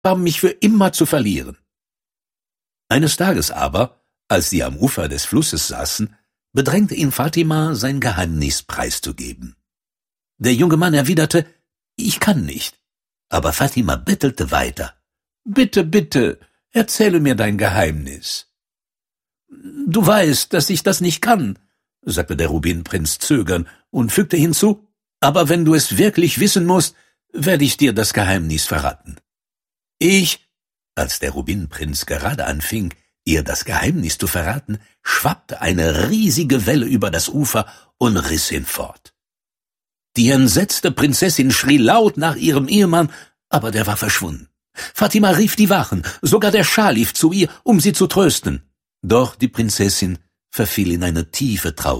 mich für immer zu verlieren. Eines Tages aber, als sie am Ufer des Flusses saßen, bedrängte ihn Fatima, sein Geheimnis preiszugeben. Der junge Mann erwiderte, »Ich kann nicht.« Aber Fatima bettelte weiter, »Bitte, bitte, erzähle mir dein Geheimnis.« »Du weißt, dass ich das nicht kann«, sagte der Rubinprinz zögernd und fügte hinzu, »aber wenn du es wirklich wissen musst, werde ich dir das Geheimnis verraten.« Als der Rubinprinz gerade anfing, ihr das Geheimnis zu verraten, schwappte eine riesige Welle über das Ufer und riss ihn fort. Die entsetzte Prinzessin schrie laut nach ihrem Ehemann, aber der war verschwunden. Fatima rief die Wachen, sogar der Schah lief zu ihr, um sie zu trösten. Doch die Prinzessin verfiel in eine tiefe Traurigkeit.